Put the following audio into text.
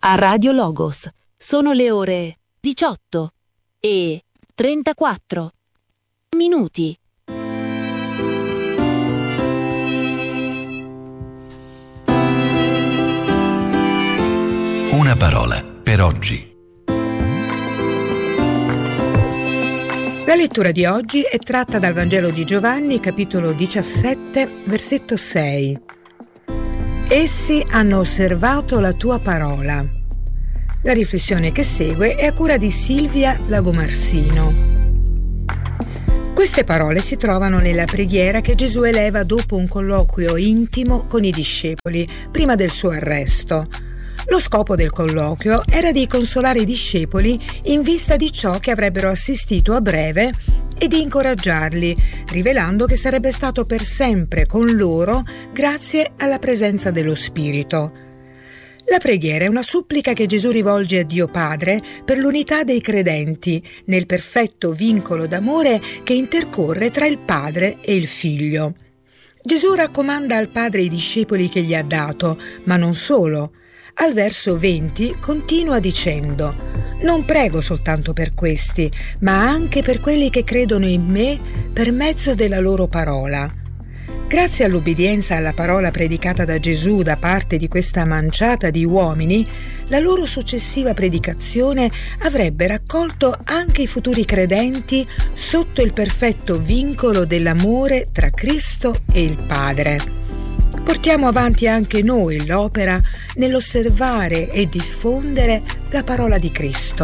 a Radio Logos. Sono le ore 18 e 34 minuti. Una parola per oggi. La lettura di oggi è tratta dal Vangelo di Giovanni, capitolo 17, versetto 6. Essi hanno osservato la tua parola. La riflessione che segue è a cura di Silvia Lagomarsino. Queste parole si trovano nella preghiera che Gesù eleva dopo un colloquio intimo con i discepoli, prima del suo arresto. Lo scopo del colloquio era di consolare i discepoli in vista di ciò che avrebbero assistito a breve e di incoraggiarli, rivelando che sarebbe stato per sempre con loro grazie alla presenza dello Spirito. La preghiera è una supplica che Gesù rivolge a Dio Padre per l'unità dei credenti, nel perfetto vincolo d'amore che intercorre tra il Padre e il Figlio. Gesù raccomanda al Padre i discepoli che gli ha dato, ma non solo. Al verso 20 continua dicendo: «Non prego soltanto per questi, ma anche per quelli che credono in me per mezzo della loro parola». Grazie all'obbedienza alla parola predicata da Gesù da parte di questa manciata di uomini, la loro successiva predicazione avrebbe raccolto anche i futuri credenti sotto il perfetto vincolo dell'amore tra Cristo e il Padre. Portiamo avanti anche noi l'opera nell'osservare e diffondere la parola di Cristo.